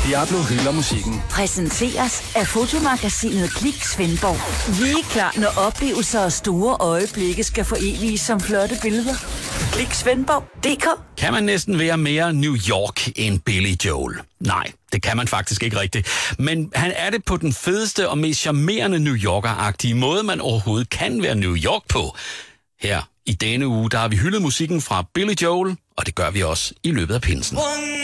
Diablo hylder musikken. Præsenteres af fotomagasinet Klik Svendborg. Vi er klar, når oplevelser og store øjeblikke skal foreviges som flotte billeder. Klik Svendborg.dk. Kan man næsten være mere New York end Billy Joel? Nej, det kan man faktisk ikke rigtigt. Men han er det på den fedeste og mest charmerende New Yorker-agtige måde, man overhovedet kan være New York på. Her i denne uge, der har vi hyldet musikken fra Billy Joel, og det gør vi også i løbet af pinsen.